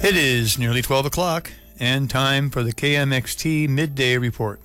It is nearly 12 o'clock and time for the KMXT Midday Report.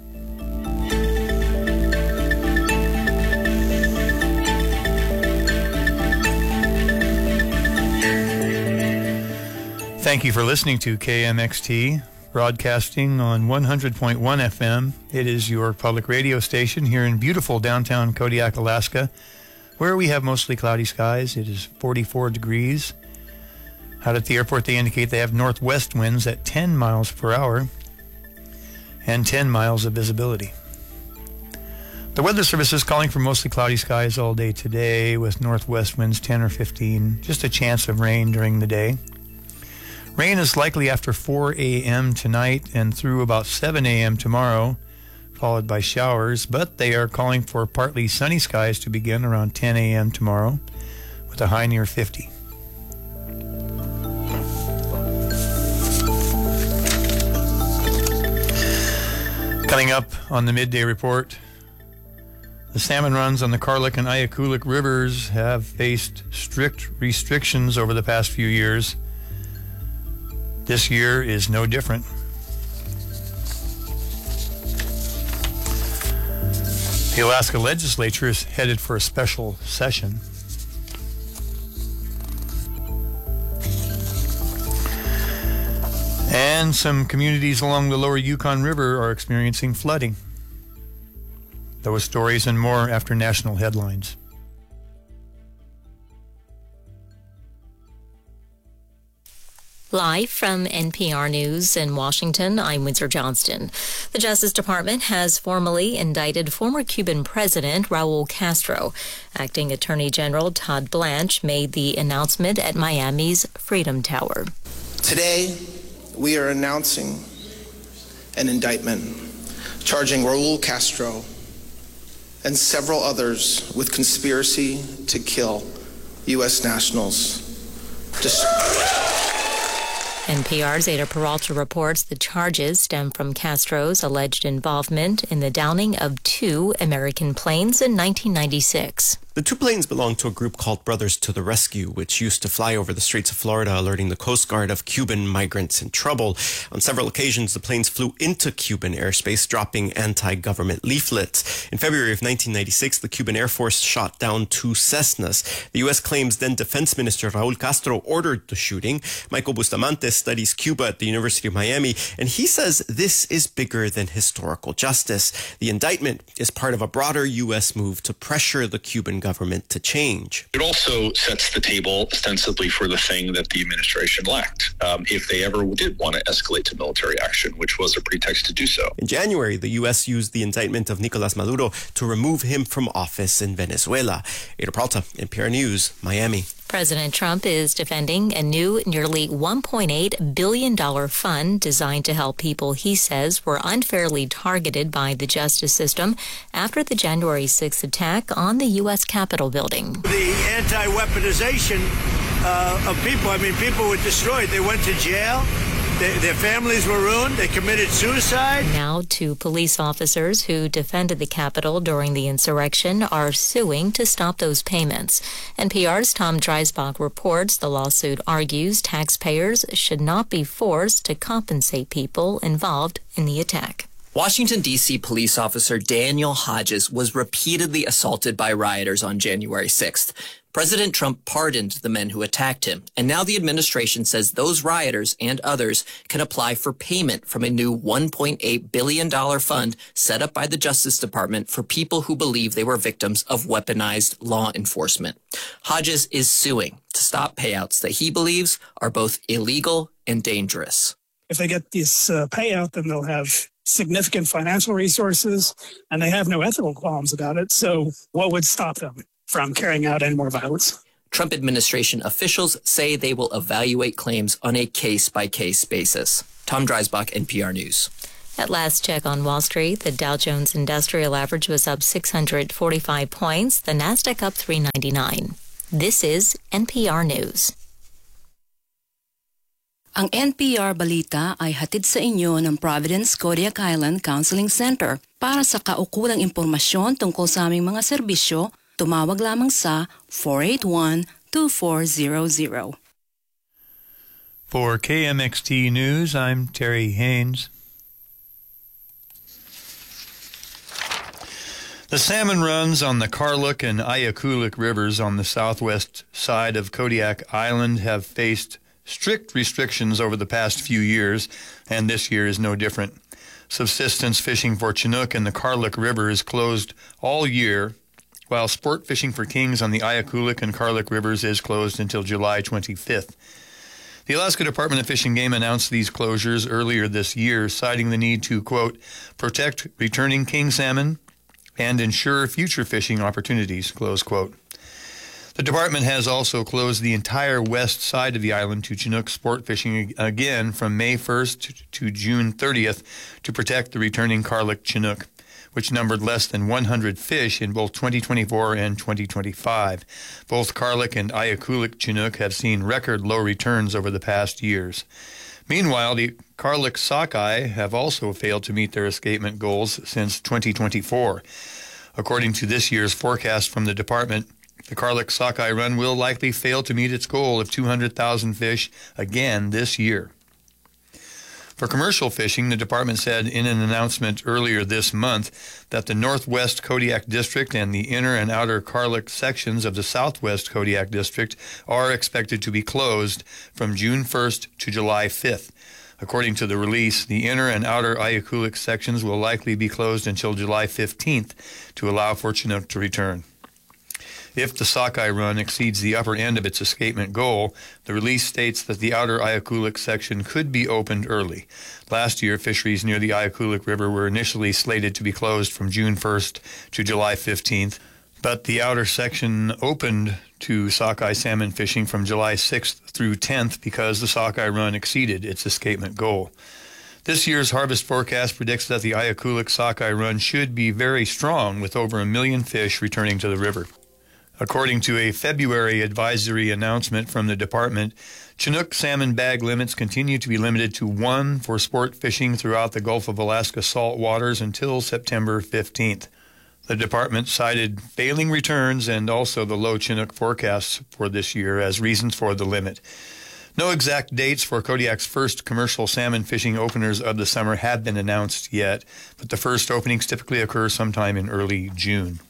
Thank you for listening to KMXT, broadcasting on 100.1 FM. It is your public radio station here in beautiful downtown Kodiak, Alaska, where we have mostly cloudy skies. It is 44 degrees. Out at the airport, they indicate they have northwest winds at 10 miles per hour and 10 miles of visibility. The Weather Service is calling for mostly cloudy skies all day today with northwest winds 10 or 15, just a chance of rain during the day. Rain is likely after 4 a.m. tonight and through about 7 a.m. tomorrow, followed by showers, but they are calling for partly sunny skies to begin around 10 a.m. tomorrow with a high near 50. Coming up on the Midday Report, the salmon runs on the Karluk and Ayakulik rivers have faced strict restrictions over the past few years. This year is no different. The Alaska Legislature is headed for a special session. And some communities along the lower Yukon River are experiencing flooding. Those stories and more after national headlines. Live from NPR News in Washington, I'm Windsor Johnston. The Justice Department has formally indicted former Cuban President Raul Castro. Acting Attorney General Todd Blanche made the announcement at Miami's Freedom Tower. Today, we are announcing an indictment charging Raul Castro and several others with conspiracy to kill U.S. nationals. NPR's Ada Peralta reports the charges stem from Castro's alleged involvement in the downing of 2 American planes in 1996. The 2 planes belonged to a group called Brothers to the Rescue, which used to fly over the streets of Florida, alerting the Coast Guard of Cuban migrants in trouble. On several occasions, the planes flew into Cuban airspace, dropping anti-government leaflets. In February of 1996, the Cuban Air Force shot down 2 Cessnas. The U.S. claims then Defense Minister Raul Castro ordered the shooting. Michael Bustamante studies Cuba at the University of Miami, and he says this is bigger than historical justice. The indictment is part of a broader U.S. move to pressure the Cuban government to change. It also sets the table ostensibly for the thing that the administration lacked, if they ever did want to escalate to military action, which was a pretext to do so. In January, the U.S. used the indictment of Nicolas Maduro to remove him from office in Venezuela. Ada Peralta, NPR News, Miami. President Trump is defending a new nearly $1.8 billion fund designed to help people he says were unfairly targeted by the justice system after the January 6th attack on the U.S. Capitol building. The anti-weaponization of people, people were destroyed. They went to jail. Their families were ruined. They committed suicide. Now 2 police officers who defended the Capitol during the insurrection are suing to stop those payments. NPR's Tom Dreisbach reports the lawsuit argues taxpayers should not be forced to compensate people involved in the attack. Washington, D.C. police officer Daniel Hodges was repeatedly assaulted by rioters on January 6th. President Trump pardoned the men who attacked him, and now the administration says those rioters and others can apply for payment from a new $1.8 billion fund set up by the Justice Department for people who believe they were victims of weaponized law enforcement. Hodges is suing to stop payouts that he believes are both illegal and dangerous. If they get this payout, then they'll have significant financial resources, and they have no ethical qualms about it. So what would stop them from carrying out any more violence? Trump administration officials say they will evaluate claims on a case-by-case basis. Tom Dreisbach, NPR News. At last check on Wall Street, the Dow Jones Industrial Average was up 645 points, the Nasdaq up 399. This is NPR News. Ang NPR Balita ay hatid sa inyo ng Providence Kodiak Island Counseling Center. Para sa kaukulang impormasyon tungkol sa aming mga serbisyo, tumawag lamang sa 481-2400. For KMXT News, I'm Terry Haynes. The salmon runs on the Karluk and Ayakulik rivers on the southwest side of Kodiak Island have faced strict restrictions over the past few years, and this year is no different. Subsistence fishing for Chinook in the Karluk River is closed all year, while sport fishing for kings on the Ayakulik and Karluk rivers is closed until July 25th. The Alaska Department of Fish and Game announced these closures earlier this year, citing the need to, quote, protect returning king salmon and ensure future fishing opportunities, close quote. The department has also closed the entire west side of the island to Chinook sport fishing again from May 1st to June 30th to protect the returning Karluk Chinook, which numbered less than 100 fish in both 2024 and 2025. Both Karluk and Ayakulik Chinook have seen record low returns over the past years. Meanwhile, the Karluk sockeye have also failed to meet their escapement goals since 2024. According to this year's forecast from the department, the Karluk sockeye run will likely fail to meet its goal of 200,000 fish again this year. For commercial fishing, the department said in an announcement earlier this month that the Northwest Kodiak District and the inner and outer Karluk sections of the Southwest Kodiak District are expected to be closed from June 1st to July 5th. According to the release, the inner and outer Ayakulik sections will likely be closed until July 15th to allow for Chinook to return. If the sockeye run exceeds the upper end of its escapement goal, the release states that the outer Ayakulik section could be opened early. Last year, fisheries near the Ayakulik River were initially slated to be closed from June 1st to July 15th, but the outer section opened to sockeye salmon fishing from July 6th through 10th because the sockeye run exceeded its escapement goal. This year's harvest forecast predicts that the Ayakulik sockeye run should be very strong, with over 1 million fish returning to the river. According to a February advisory announcement from the department, Chinook salmon bag limits continue to be limited to 1 for sport fishing throughout the Gulf of Alaska salt waters until September 15th. The department cited failing returns and also the low Chinook forecasts for this year as reasons for the limit. No exact dates for Kodiak's first commercial salmon fishing openers of the summer have been announced yet, but the first openings typically occur sometime in early June.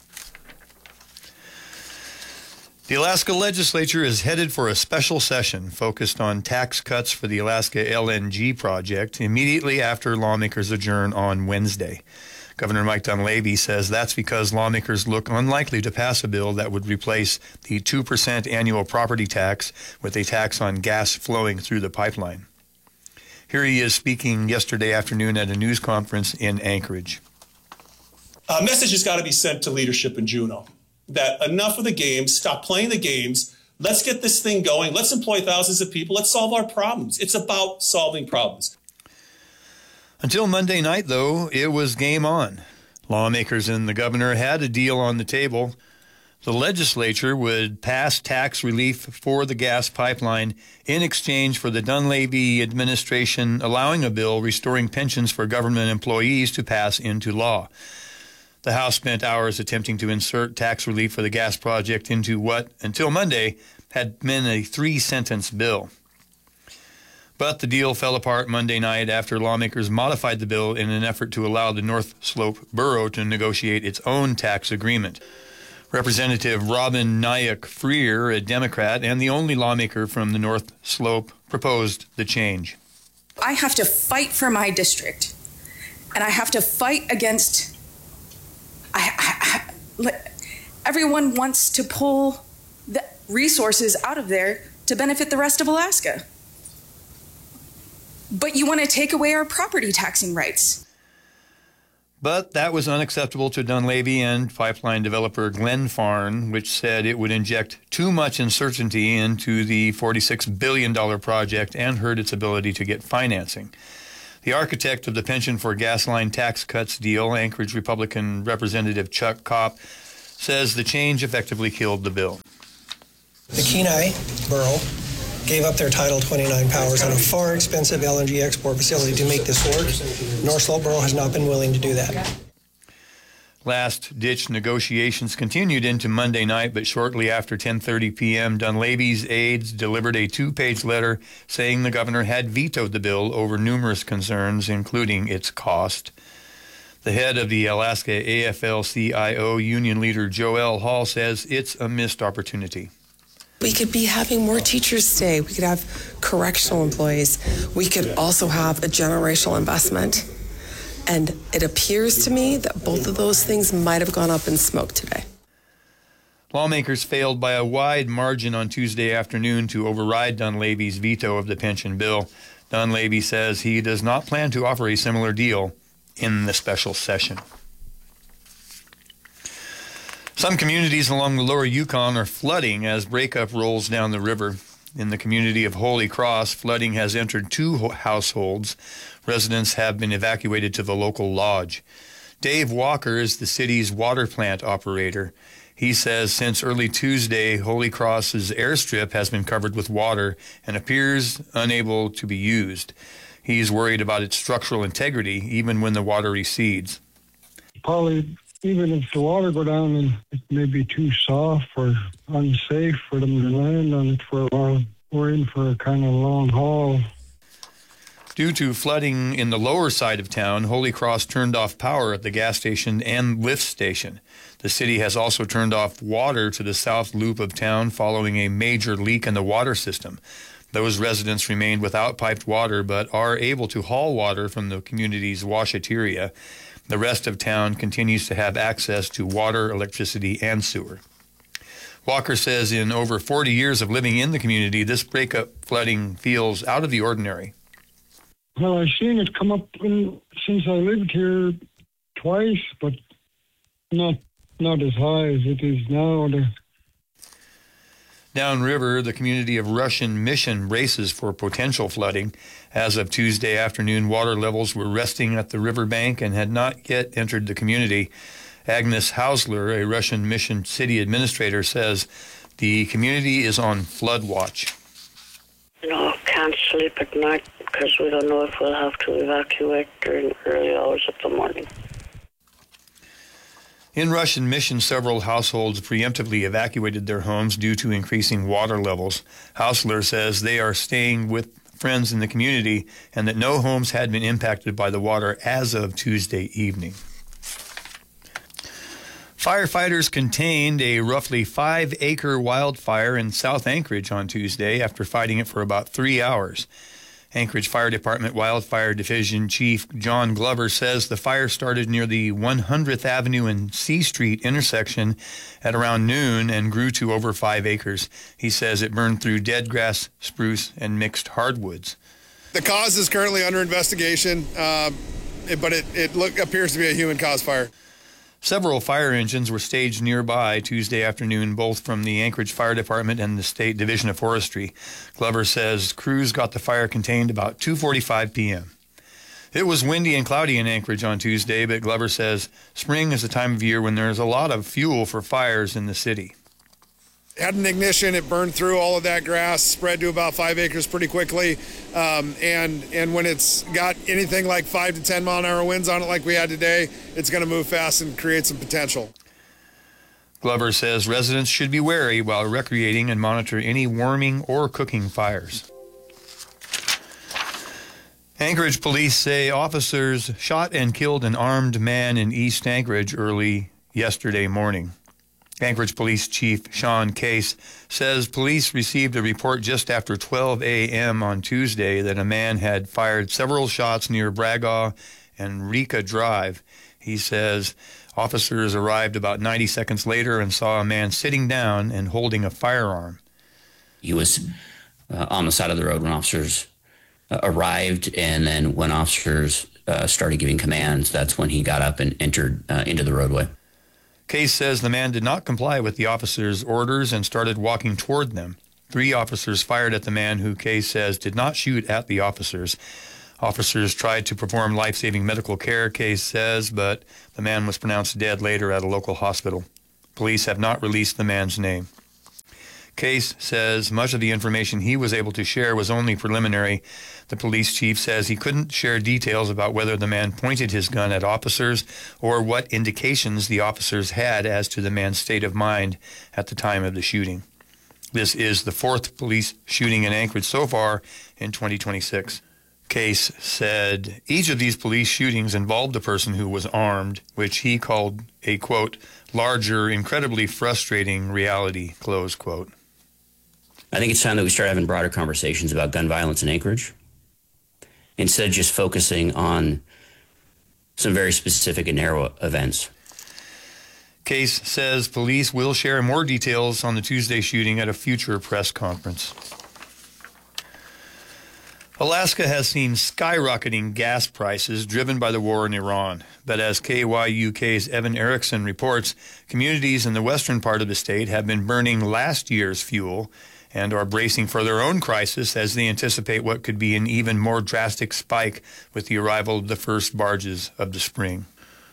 The Alaska legislature is headed for a special session focused on tax cuts for the Alaska LNG project immediately after lawmakers adjourn on Wednesday. Governor Mike Dunleavy says that's because lawmakers look unlikely to pass a bill that would replace the 2% annual property tax with a tax on gas flowing through the pipeline. Here he is speaking yesterday afternoon at a news conference in Anchorage. A message has got to be sent to leadership in Juneau that enough of the games, stop playing the games, let's get this thing going, let's employ thousands of people, let's solve our problems. It's about solving problems. Until Monday night, though, it was game on. Lawmakers and the governor had a deal on the table. The legislature would pass tax relief for the gas pipeline in exchange for the Dunleavy administration allowing a bill restoring pensions for government employees to pass into law. The House spent hours attempting to insert tax relief for the gas project into what, until Monday, had been a 3-sentence bill. But the deal fell apart Monday night after lawmakers modified the bill in an effort to allow the North Slope Borough to negotiate its own tax agreement. Representative Robin Nyack Freer, a Democrat and the only lawmaker from the North Slope, proposed the change. I have to fight for my district, and I have to fight against... everyone wants to pull the resources out of there to benefit the rest of Alaska. But you want to take away our property taxing rights. But that was unacceptable to Dunleavy and pipeline developer Glenfarne, which said it would inject too much uncertainty into the $46 billion project and hurt its ability to get financing. The architect of the pension for gas line tax cuts deal, Anchorage Republican Representative Chuck Kopp, says the change effectively killed the bill. The Kenai Borough gave up their Title 29 powers on a far expensive LNG export facility to make this work. North Slope Borough has not been willing to do that. Last-ditch negotiations continued into Monday night, but shortly after 10:30 p.m., Dunleavy's aides delivered a 2-page letter saying the governor had vetoed the bill over numerous concerns, including its cost. The head of the Alaska AFL-CIO union leader, Joel Hall, says it's a missed opportunity. We could be having more teachers stay. We could have correctional employees. We could also have a generational investment. And it appears to me that both of those things might have gone up in smoke today. Lawmakers failed by a wide margin on Tuesday afternoon to override Dunleavy's veto of the pension bill. Dunleavy says he does not plan to offer a similar deal in the special session. Some communities along the lower Yukon are flooding as breakup rolls down the river. In the community of Holy Cross, flooding has entered 2 households. Residents have been evacuated to the local lodge. Dave Walker is the city's water plant operator. He says since early Tuesday, Holy Cross's airstrip has been covered with water and appears unable to be used. He's worried about its structural integrity even when the water recedes. Probably even if the water go down, and it may be too soft or unsafe for them to land on it for a while. We're in for a kind of long haul. Due to flooding in the lower side of town, Holy Cross turned off power at the gas station and lift station. The city has also turned off water to the south loop of town following a major leak in the water system. Those residents remained without piped water but are able to haul water from the community's washateria. The rest of town continues to have access to water, electricity, and sewer. Walker says in over 40 years of living in the community, this breakup flooding feels out of the ordinary. Well, I've seen it come up since I lived here twice, but not as high as it is now. Downriver, the community of Russian Mission braces for potential flooding. As of Tuesday afternoon, water levels were resting at the riverbank and had not yet entered the community. Agnes Hausler, a Russian Mission city administrator, says the community is on flood watch. No, can't sleep at night because we don't know if we'll have to evacuate during early hours of the morning. In Russian Mission, several households preemptively evacuated their homes due to increasing water levels. Hausler says they are staying with friends in the community and that no homes had been impacted by the water as of Tuesday evening. Firefighters contained a roughly 5-acre wildfire in South Anchorage on Tuesday after fighting it for about 3 hours. Anchorage Fire Department Wildfire Division Chief John Glover says the fire started near the 100th Avenue and C Street intersection at around noon and grew to over 5 acres. He says it burned through dead grass, spruce, and mixed hardwoods. The cause is currently under investigation, but it appears to be a human-caused fire. Several fire engines were staged nearby Tuesday afternoon, both from the Anchorage Fire Department and the State Division of Forestry. Glover says crews got the fire contained about 2:45 p.m. It was windy and cloudy in Anchorage on Tuesday, but Glover says spring is the time of year when there's a lot of fuel for fires in the city. Had an ignition, it burned through all of that grass, spread to about 5 acres pretty quickly, and when it's got anything like 5 to 10 mile an hour winds on it like we had today, it's going to move fast and create some potential. Glover says residents should be wary while recreating and monitor any warming or cooking fires. Anchorage police say officers shot and killed an armed man in East Anchorage early yesterday morning. Anchorage Police Chief Sean Case says police received a report just after 12 a.m. on Tuesday that a man had fired several shots near Bragaw and Rika Drive. He says officers arrived about 90 seconds later and saw a man sitting down and holding a firearm. He was on the side of the road when officers arrived, and then when officers started giving commands, that's when he got up and entered into the roadway. Case says the man did not comply with the officers' orders and started walking toward them. 3 officers fired at the man, who Case says did not shoot at the officers. Officers tried to perform life-saving medical care, Case says, but the man was pronounced dead later at a local hospital. Police have not released the man's name. Case says much of the information he was able to share was only preliminary. The police chief says he couldn't share details about whether the man pointed his gun at officers or what indications the officers had as to the man's state of mind at the time of the shooting. This is the fourth police shooting in Anchorage so far in 2026. Case said each of these police shootings involved a person who was armed, which he called a, quote, larger, incredibly frustrating reality, close quote. I think it's time that we start having broader conversations about gun violence in Anchorage, instead of just focusing on some very specific and narrow events. Case says police will share more details on the Tuesday shooting at a future press conference. Alaska has seen skyrocketing gas prices driven by the war in Iran. But as KYUK's Evan Erickson reports, communities in the western part of the state have been burning last year's fuel and are bracing for their own crisis as they anticipate what could be an even more drastic spike with the arrival of the first barges of the spring.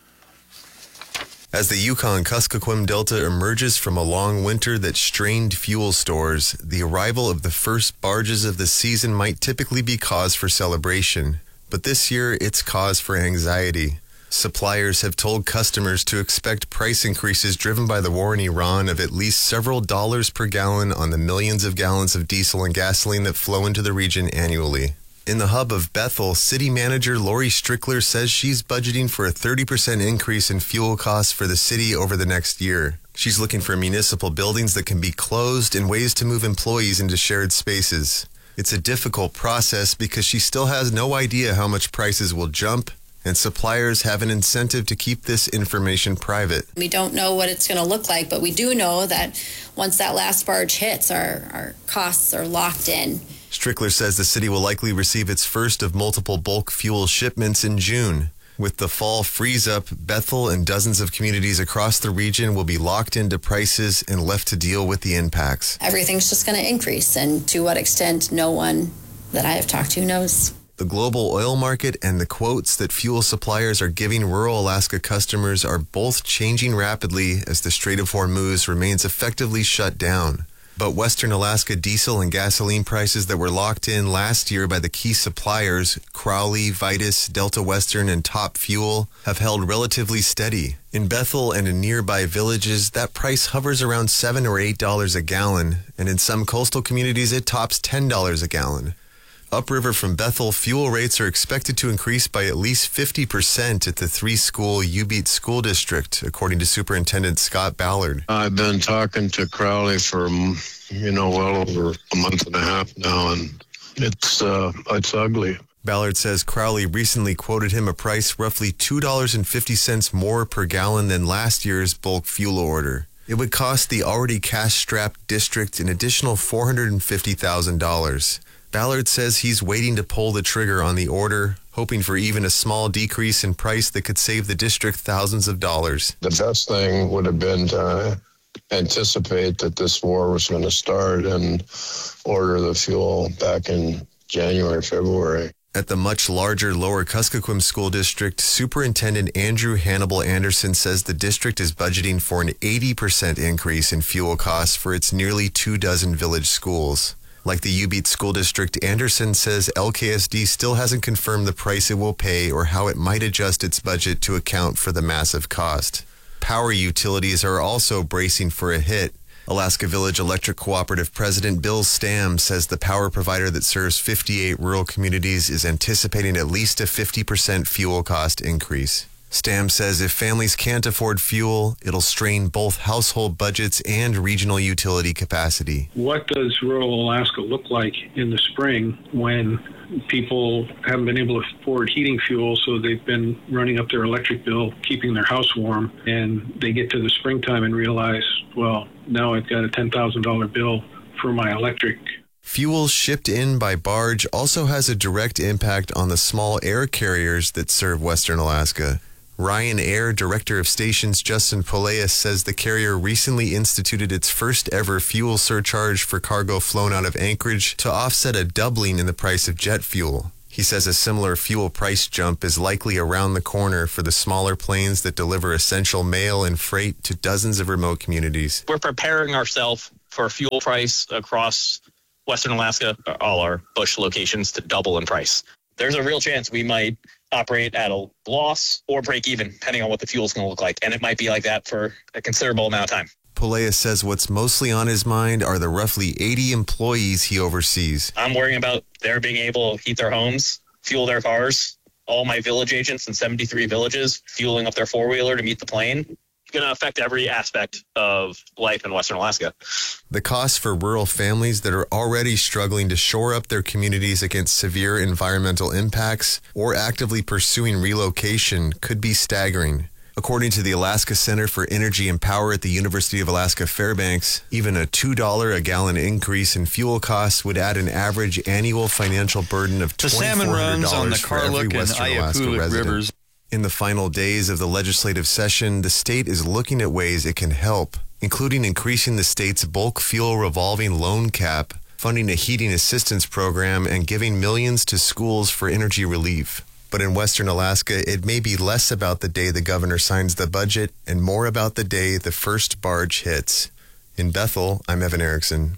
As the Yukon-Kuskokwim Delta emerges from a long winter that strained fuel stores, the arrival of the first barges of the season might typically be cause for celebration. But this year, it's cause for anxiety. Suppliers have told customers to expect price increases driven by the war in Iran of at least several dollars per gallon on the millions of gallons of diesel and gasoline that flow into the region annually. In the hub of Bethel, City Manager Lori Strickler says she's budgeting for a 30% increase in fuel costs for the city over the next year. She's looking for municipal buildings that can be closed and ways to move employees into shared spaces. It's a difficult process because she still has no idea how much prices will jump, and suppliers have an incentive to keep this information private. We don't know what it's going to look like, but we do know that once that last barge hits, our costs are locked in. Strickler says the city will likely receive its first of multiple bulk fuel shipments in June. With the fall freeze-up, Bethel and dozens of communities across the region will be locked into prices and left to deal with the impacts. Everything's just going to increase, and to what extent, no one that I have talked to knows. The global oil market and the quotes that fuel suppliers are giving rural Alaska customers are both changing rapidly as the Strait of Hormuz remains effectively shut down. But Western Alaska diesel and gasoline prices that were locked in last year by the key suppliers, Crowley, Vitus, Delta Western, and Top Fuel, have held relatively steady. In Bethel and in nearby villages, that price hovers around $7 or $8 a gallon, and in some coastal communities it tops $10 a gallon. Upriver from Bethel, fuel rates are expected to increase by at least 50% at the three-school Ubeat School District, according to Superintendent Scott Ballard. I've been talking to Crowley for, well over a month and a half now, and it's ugly. Ballard says Crowley recently quoted him a price roughly $2.50 more per gallon than last year's bulk fuel order. It would cost the already cash-strapped district an additional $450,000. Ballard says he's waiting to pull the trigger on the order, hoping for even a small decrease in price that could save the district thousands of dollars. The best thing would have been to anticipate that this war was going to start and order the fuel back in January, February. At the much larger Lower Kuskokwim School District, Superintendent Andrew Hannibal Anderson says the district is budgeting for an 80% increase in fuel costs for its nearly 24 village schools. Like the Ubeat School District, Anderson says LKSD still hasn't confirmed the price it will pay or how it might adjust its budget to account for the massive cost. Power utilities are also bracing for a hit. Alaska Village Electric Cooperative President Bill Stamm says the power provider that serves 58 rural communities is anticipating at least a 50% fuel cost increase. Stamm says if families can't afford fuel, it'll strain both household budgets and regional utility capacity. What does rural Alaska look like in the spring when people haven't been able to afford heating fuel, so they've been running up their electric bill, keeping their house warm, and they get to the springtime and realize, well, now I've got a $10,000 bill for my electric. Fuel shipped in by barge also has a direct impact on the small air carriers that serve Western Alaska. Ryan Air Director of Stations Justin Poleas says the carrier recently instituted its first ever fuel surcharge for cargo flown out of Anchorage to offset a doubling in the price of jet fuel. He says a similar fuel price jump is likely around the corner for the smaller planes that deliver essential mail and freight to dozens of remote communities. We're preparing ourselves for fuel price across Western Alaska, all our Bush locations, to double in price. There's a real chance we might operate at a loss or break even, depending on what the fuel's going to look like. And it might be like that for a considerable amount of time. Pulea says what's mostly on his mind are the roughly 80 employees he oversees. I'm worrying about their being able to heat their homes, fuel their cars. All my village agents in 73 villages fueling up their four-wheeler to meet the plane. It's going to affect every aspect of life in Western Alaska. The cost for rural families that are already struggling to shore up their communities against severe environmental impacts or actively pursuing relocation could be staggering. According to the Alaska Center for Energy and Power at the University of Alaska Fairbanks, even a $2 a gallon increase in fuel costs would add an average annual financial burden of $2,400 for every Western Alaska resident. Rivers. In the final days of the legislative session, the state is looking at ways it can help, including increasing the state's bulk fuel revolving loan cap, funding a heating assistance program, and giving millions to schools for energy relief. But in Western Alaska, it may be less about the day the governor signs the budget and more about the day the first barge hits. In Bethel, I'm Evan Erickson.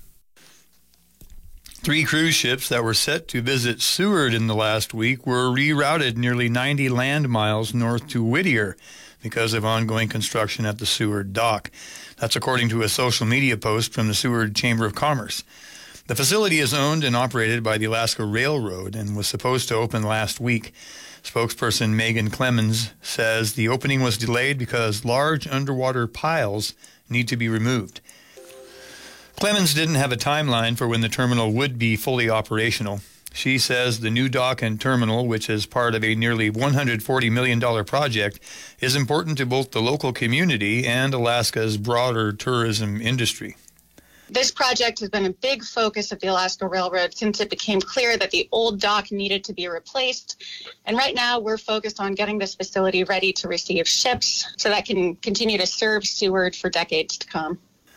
3 cruise ships that were set to visit Seward in the last week were rerouted nearly 90 land miles north to Whittier because of ongoing construction at the Seward dock. That's according to a social media post from the Seward Chamber of Commerce. The facility is owned and operated by the Alaska Railroad and was supposed to open last week. Spokesperson Megan Clemens says the opening was delayed because large underwater piles need to be removed. Clemens didn't have a timeline for when the terminal would be fully operational. She says the new dock and terminal, which is part of a nearly $140 million project, is important to both the local community and Alaska's broader tourism industry. This project has been a big focus of the Alaska Railroad since it became clear that the old dock needed to be replaced. And right now we're focused on getting this facility ready to receive ships so that can continue to serve Seward for decades to come.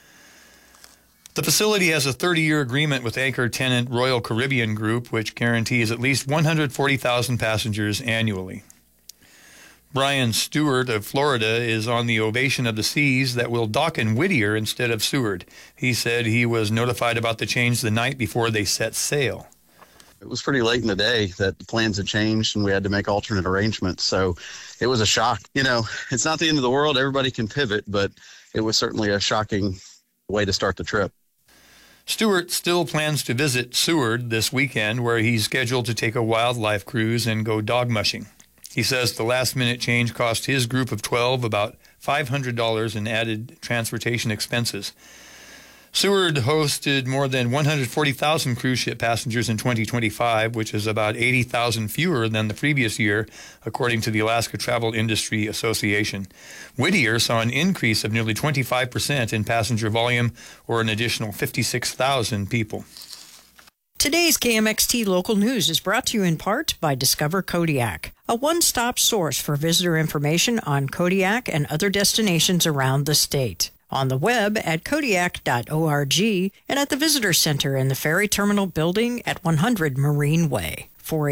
The facility has a 30-year agreement with anchor tenant Royal Caribbean Group, which guarantees at least 140,000 passengers annually. Brian Stewart of Florida is on the Ovation of the Seas that will dock in Whittier instead of Seward. He said he was notified about the change the night before they set sail. It was pretty late in the day that the plans had changed and we had to make alternate arrangements. So it was a shock. You know, it's not the end of the world. Everybody can pivot, but it was certainly a shocking way to start the trip. Stewart still plans to visit Seward this weekend, where he's scheduled to take a wildlife cruise and go dog mushing. He says the last-minute change cost his group of 12 about $500 in added transportation expenses. Seward hosted more than 140,000 cruise ship passengers in 2025, which is about 80,000 fewer than the previous year, according to the Alaska Travel Industry Association. Whittier saw an increase of nearly 25% in passenger volume, or an additional 56,000 people. Today's KMXT Local News is brought to you in part by Discover Kodiak, a one-stop source for visitor information on Kodiak and other destinations around the state. On the web at Kodiak.org and at the Visitor Center in the Ferry Terminal Building at 100 Marine Way,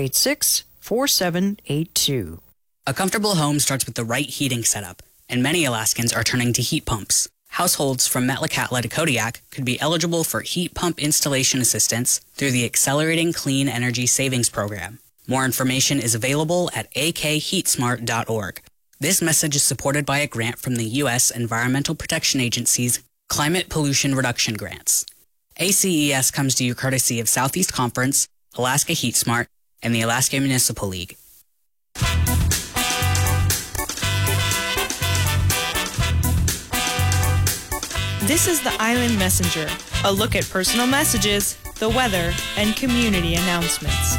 486-4782. A comfortable home starts with the right heating setup, and many Alaskans are turning to heat pumps. Households from Metlakatla to Kodiak could be eligible for heat pump installation assistance through the Accelerating Clean Energy Savings Program. More information is available at akheatsmart.org. This message is supported by a grant from the U.S. Environmental Protection Agency's Climate Pollution Reduction Grants. ACES comes to you courtesy of Southeast Conference, Alaska Heat Smart, and the Alaska Municipal League. This is the Island Messenger, a look at personal messages, the weather, and community announcements.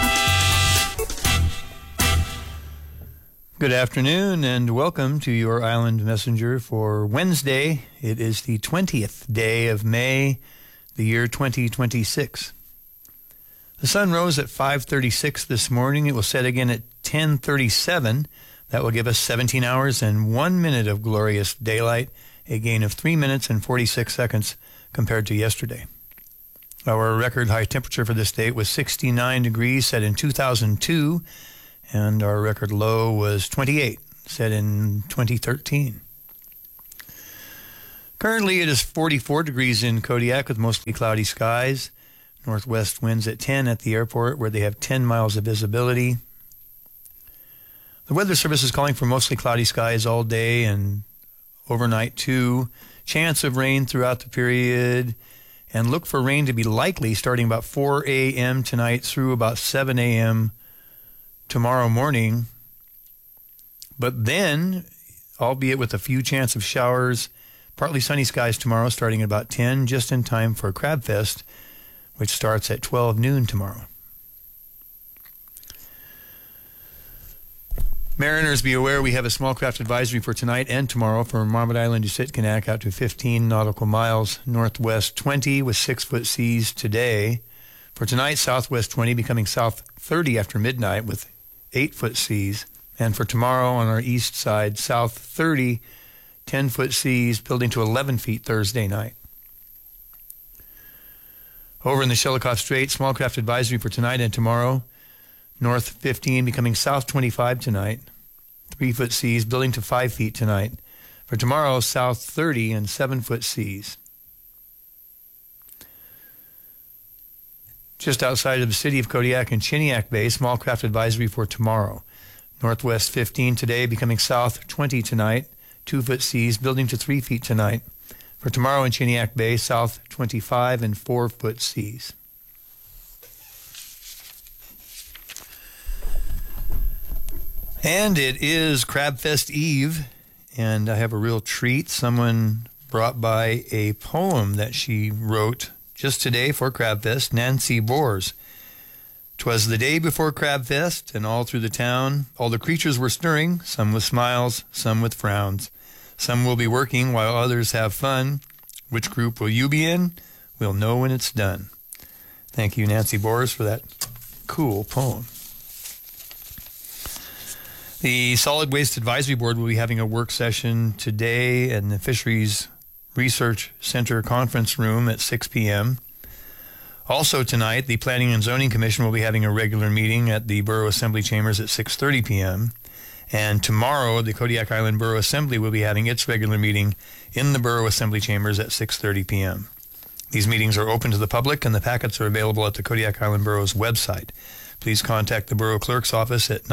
Good afternoon and welcome to your Island Messenger for Wednesday. It is the 20th day of May, the year 2026. The sun rose at 5:36 this morning. It will set again at 10:37. That will give us 17 hours and 1 minute of glorious daylight, a gain of 3 minutes and 46 seconds compared to yesterday. Our record high temperature for this date was 69 degrees, set in 2002. And our record low was 28, set in 2013. Currently, it is 44 degrees in Kodiak with mostly cloudy skies. Northwest winds at 10 at the airport, where they have 10 miles of visibility. The Weather Service is calling for mostly cloudy skies all day and overnight, too. Chance of rain throughout the period. And look for rain to be likely starting about 4 a.m. tonight through about 7 a.m. tomorrow morning. But then, albeit with a few chance of showers, partly sunny skies tomorrow starting at about 10, just in time for Crab Fest, which starts at 12 noon tomorrow. Mariners, be aware we have a small craft advisory for tonight and tomorrow from Marmot Island to Sitkinak out to 15 nautical miles, northwest 20 with 6-foot seas today. For tonight, southwest 20 becoming south 30 after midnight with 8-foot seas. And for tomorrow on our east side, south 30, 10-foot seas building to 11 feet Thursday night. Over in the Shelikof Strait, small craft advisory for tonight and tomorrow. North 15 becoming south 25 tonight. 3-foot seas building to 5 feet tonight. For tomorrow, south 30 and 7-foot seas. Just outside of the city of Kodiak and Chiniak Bay, small craft advisory for tomorrow. Northwest 15 today becoming south 20 tonight. 2-foot seas building to 3 feet tonight. For tomorrow in Chiniak Bay, south 25 and 4-foot seas. And it is Crab Fest Eve, and I have a real treat. Someone brought by a poem that she wrote just today for Crab Fest, Nancy Bors. 'Twas the day before Crab Fest, and all through the town, all the creatures were stirring, some with smiles, some with frowns. Some will be working while others have fun. Which group will you be in? We'll know when it's done. Thank you, Nancy Bors, for that cool poem. The Solid Waste Advisory Board will be having a work session today in the Fisheries Research Center conference room at 6 p.m. Also tonight, the Planning and Zoning Commission will be having a regular meeting at the Borough Assembly Chambers at 6:30 p.m. And tomorrow, the Kodiak Island Borough Assembly will be having its regular meeting in the Borough Assembly Chambers at 6:30 p.m. These meetings are open to the public, and the packets are available at the Kodiak Island Borough's website. Please contact the Borough Clerk's office at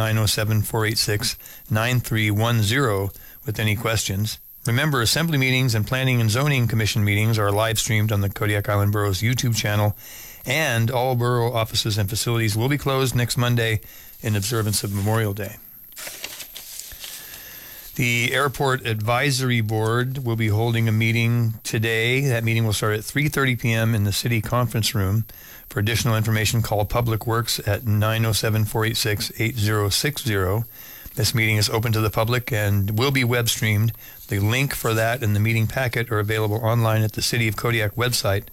907-486-9310 with any questions. Remember, Assembly meetings and Planning and Zoning Commission meetings are live streamed on the Kodiak Island Borough's YouTube channel, and all borough offices and facilities will be closed next Monday in observance of Memorial Day. The Airport Advisory Board will be holding a meeting today. That meeting will start at 3:30 p.m. in the City Conference Room. For additional information, call Public Works at 907-486-8060. This meeting is open to the public and will be web streamed. The link for that and the meeting packet are available online at the City of Kodiak website.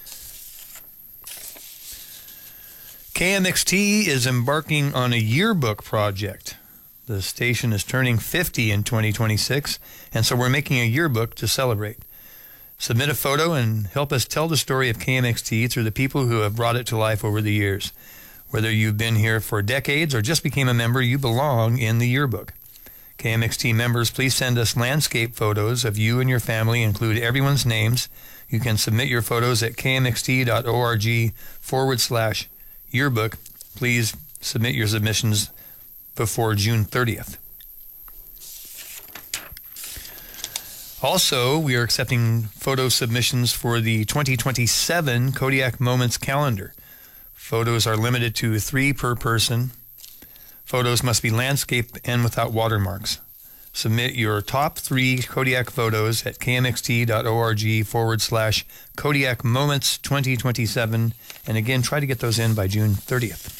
KMXT is embarking on a yearbook project. The station is turning 50 in 2026, and so we're making a yearbook to celebrate. Submit a photo and help us tell the story of KMXT through the people who have brought it to life over the years. Whether you've been here for decades or just became a member, you belong in the yearbook. KMXT members, please send us landscape photos of you and your family. Include everyone's names. You can submit your photos at kmxt.org/yearbook. Please submit your submissions before June 30th. Also, we are accepting photo submissions for the 2027 Kodiak Moments calendar. Photos are limited to 3 per person. Photos must be landscape and without watermarks. Submit your top 3 Kodiak photos at kmxt.org/Kodiak Moments 2027. And again, try to get those in by June 30th.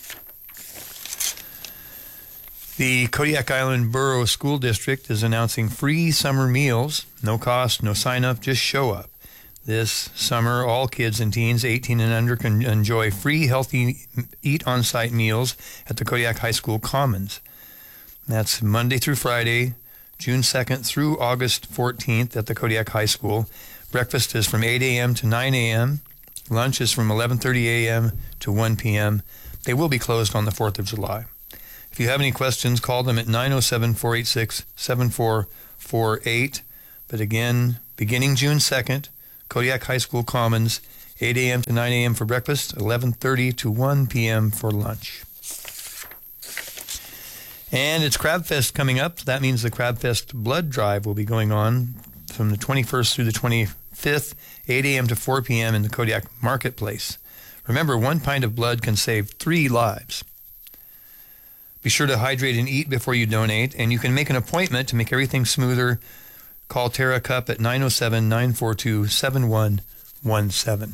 The Kodiak Island Borough School District is announcing free summer meals. No cost, no sign-up, just show up. This summer, all kids and teens 18 and under can enjoy free, healthy, eat-on-site meals at the Kodiak High School Commons. That's Monday through Friday, June 2nd through August 14th at the Kodiak High School. Breakfast is from 8 a.m. to 9 a.m. Lunch is from 11:30 a.m. to 1 p.m. They will be closed on the 4th of July. If you have any questions, call them at 907-486-7448. But again, beginning June 2nd, Kodiak High School Commons, 8 a.m. to 9 a.m. for breakfast, 11:30 to 1 p.m. for lunch. And it's Crab Fest coming up. That means the Crab Fest blood drive will be going on from the 21st through the 25th, 8 a.m. to 4 p.m. in the Kodiak Marketplace. Remember, 1 pint of blood can save 3 lives. Be sure to hydrate and eat before you donate, and you can make an appointment to make everything smoother. Call Tara Cup at 907-942-7117.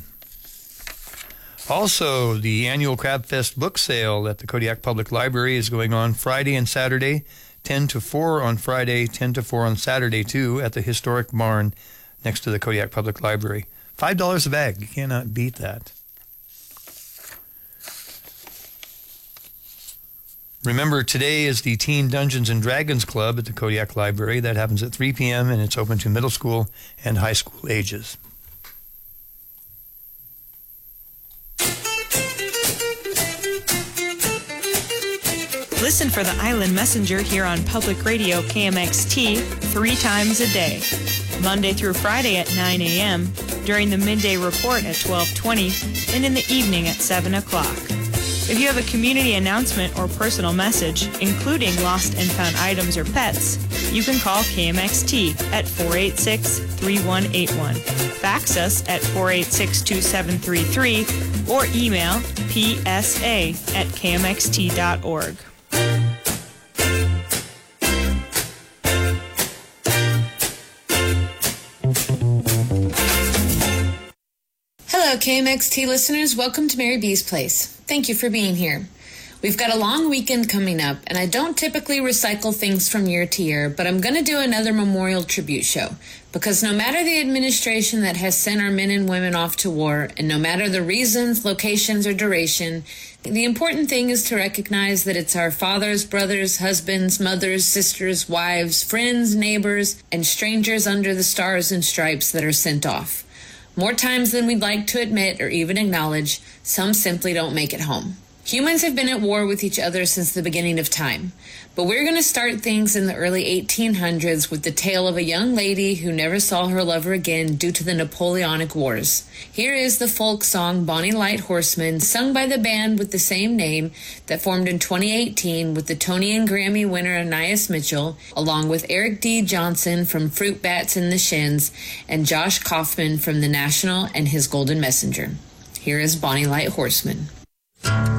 Also, the annual Crab Fest book sale at the Kodiak Public Library is going on Friday and Saturday, 10 to 4 on Friday, 10 to 4 on Saturday, too, at the historic barn next to the Kodiak Public Library. $5 a bag. You cannot beat that. Remember, today is the Teen Dungeons and Dragons Club at the Kodiak Library. That happens at 3 p.m., and it's open to middle school and high school ages. Listen for the Island Messenger here on Public Radio KMXT 3 times a day, Monday through Friday at 9 a.m., during the midday report at 12:20, and in the evening at 7 o'clock. If you have a community announcement or personal message, including lost and found items or pets, you can call KMXT at 486-3181. Fax us at 486-2733 or email psa@kmxt.org. Hello, KMXT listeners. Welcome to Mary B's Place. Thank you for being here. We've got a long weekend coming up, and I don't typically recycle things from year to year, but I'm going to do another memorial tribute show, because no matter the administration that has sent our men and women off to war, and no matter the reasons, locations, or duration, the important thing is to recognize that it's our fathers, brothers, husbands, mothers, sisters, wives, friends, neighbors, and strangers under the stars and stripes that are sent off. More times than we'd like to admit or even acknowledge, some simply don't make it home. Humans have been at war with each other since the beginning of time, but we're going to start things in the early 1800s with the tale of a young lady who never saw her lover again due to the Napoleonic Wars. Here is the folk song Bonnie Light Horseman, sung by the band with the same name that formed in 2018 with the Tony and Grammy winner Anais Mitchell, along with Eric D. Johnson from Fruit Bats and the Shins, and Josh Kaufman from The National and his Golden Messenger. Here is Bonnie Light Horseman.